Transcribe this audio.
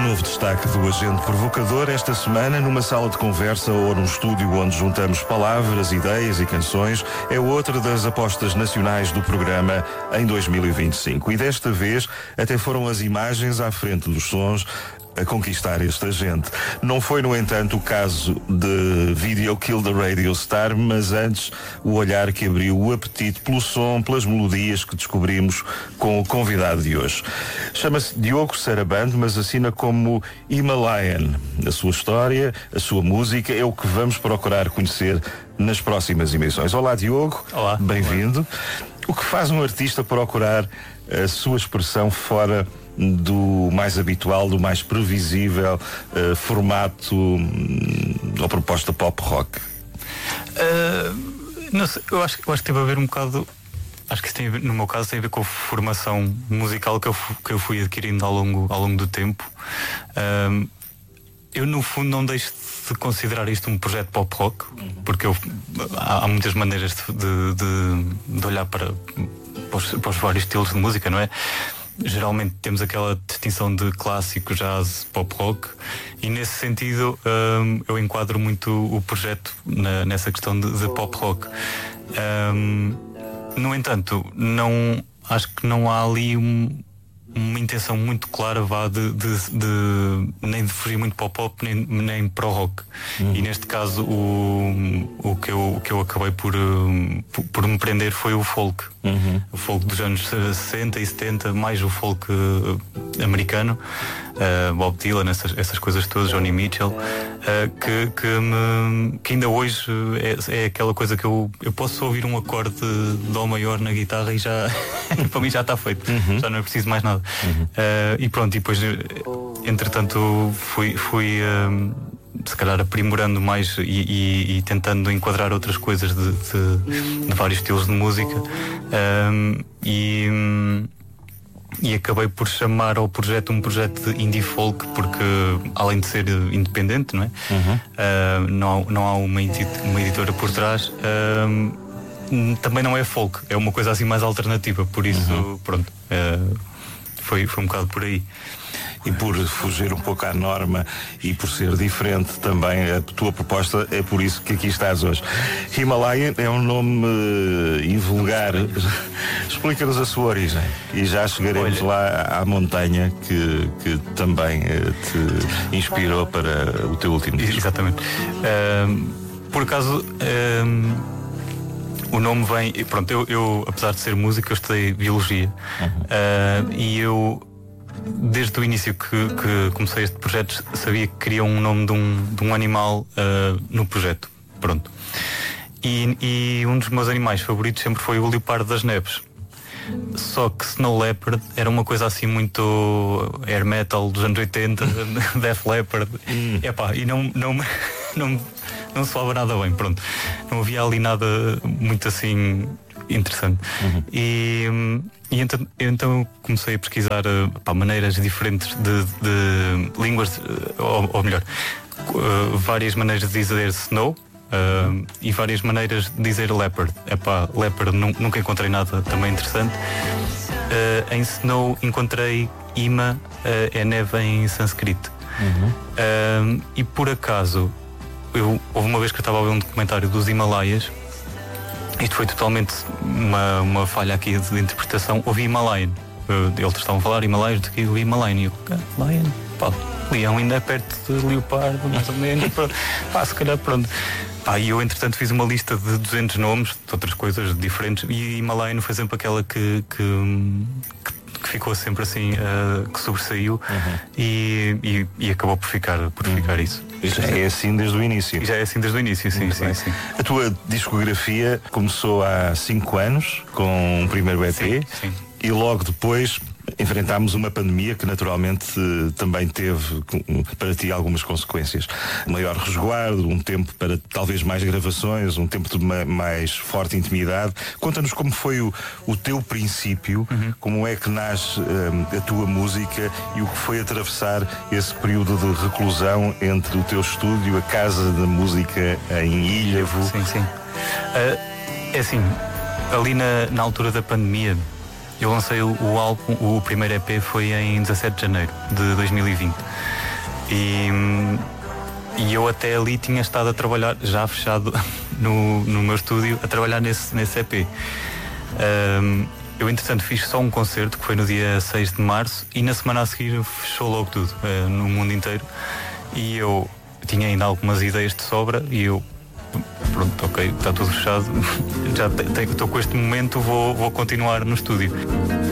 novo destaque do Agente Provocador esta semana, numa sala de conversa ou num estúdio onde juntamos palavras, ideias e canções, é outra das apostas nacionais do programa em 2025. E desta vez até foram as imagens à frente dos sons a conquistar este agente. Não foi, no entanto, o caso de Video Kill the Radio Star, mas antes o olhar que abriu o apetite pelo som, pelas melodias que descobrimos com o convidado de hoje. Chama-se Diogo Sarabande, mas assina como Himalayan. A sua história, a sua música é o que vamos procurar conhecer nas próximas emissões. Olá, Diogo. Olá. Bem-vindo. O que faz um artista procurar a sua expressão fora do mais habitual, do mais previsível formato ou proposta pop rock? Não sei, eu acho que teve a ver um bocado. Acho que isso tem a ver, no meu caso, tem a ver com a formação musical que eu fui adquirindo ao longo do tempo. Eu, no fundo, não deixo de considerar isto um projeto pop rock, porque há muitas maneiras de olhar para os vários estilos de música, não é? Geralmente temos aquela distinção de clássico, jazz, pop rock, e nesse sentido eu enquadro muito o projeto nessa questão de pop rock. No entanto, acho que não há ali uma intenção muito clara nem de fugir muito para o pop nem para o rock. E neste caso o que eu acabei por me prender foi o folk. O folk dos anos 60 e 70, mais o folk americano, Bob Dylan, essas coisas todas, Joni Mitchell, que ainda hoje é aquela coisa que eu posso ouvir um acorde de Dó maior na guitarra e já para mim já está feito, já não é preciso mais nada. E pronto, e depois entretanto fui se calhar aprimorando mais e tentando enquadrar outras coisas de vários estilos de música, e acabei por chamar ao projeto um projeto de indie folk, porque além de ser independente, não é? Não há uma editora por trás, também não é folk, é uma coisa assim mais alternativa, por isso pronto, foi um bocado por aí. E por fugir um pouco à norma e por ser diferente também a tua proposta, é por isso que aqui estás hoje. Himalayan é um nome invulgar. Explica-nos a sua origem e já chegaremos lá à montanha que também te inspirou para o teu último disco. Exatamente. Por acaso o nome vem... Pronto, eu apesar de ser músico, eu estudei biologia, e eu desde o início que comecei este projeto sabia que queria um nome de um animal no projeto. Pronto. E um dos meus animais favoritos sempre foi o leopardo das neves. Só que Snow Leopard era uma coisa assim muito air metal dos anos 80, Def Leppard. E não soava nada bem, pronto. Não havia ali nada muito assim interessante. Então comecei a pesquisar maneiras diferentes de línguas, ou melhor, várias maneiras de dizer snow, e várias maneiras de dizer leopard. Leopard nunca encontrei nada também interessante. Em snow encontrei ima, é neve em sânscrito. E por acaso houve uma vez que eu estava a ver um documentário dos Himalaias. Isto foi totalmente uma falha aqui de interpretação. Ouvi Himalayan. Eles estavam a falar Himalaias do que o Himalayan. E eu, Lion? Leão ainda é perto de leopardo, mais ou menos. Se calhar pronto. E eu, entretanto, fiz uma lista de 200 nomes, de outras coisas diferentes. E Himalayan foi sempre aquela que ficou sempre assim, que sobressaiu, e acabou por ficar isso. Já é assim desde o início. Já é assim desde o início, sim. A tua discografia começou há 5 anos com um primeiro EP, sim. E logo depois enfrentámos uma pandemia que naturalmente também teve para ti algumas consequências. Maior resguardo, um tempo para talvez mais gravações, um tempo de mais forte intimidade. Conta-nos como foi o teu princípio, como é que nasce a tua música e o que foi atravessar esse período de reclusão entre o teu estúdio, a Casa da Música em Ilhavo. Sim. É assim, ali na altura da pandemia, eu lancei o álbum, o primeiro EP foi em 17 de janeiro de 2020. E eu até ali tinha estado a trabalhar, já fechado no meu estúdio, a trabalhar nesse EP. Eu entretanto fiz só um concerto, que foi no dia 6 de março, e na semana a seguir fechou logo tudo, no mundo inteiro. E eu tinha ainda algumas ideias de sobra e eu, pronto, ok, está tudo fechado, já estou com este momento, vou continuar no estúdio.